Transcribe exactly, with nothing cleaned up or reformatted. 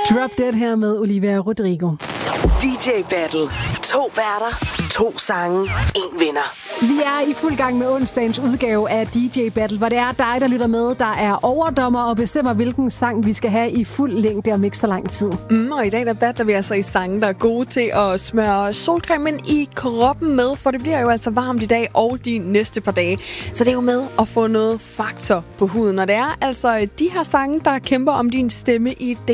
Drop Dead her med Olivia Rodrigo. D J Battle. To værter, to sange, en vinder. Vi er i fuld gang med onsdagens udgave af D J Battle, hvor det er dig, der lytter med, der er overdommer og bestemmer, hvilken sang vi skal have i fuld længde om ikke så lang tid. Mm, og i dag der battler vi altså i sange, der er gode til at smøre solcremen i kroppen med, for det bliver jo altså varmt i dag og de næste par dage. Så det er jo med at få noget faktor på huden, og det er altså de her sange, der kæmper om din stemme i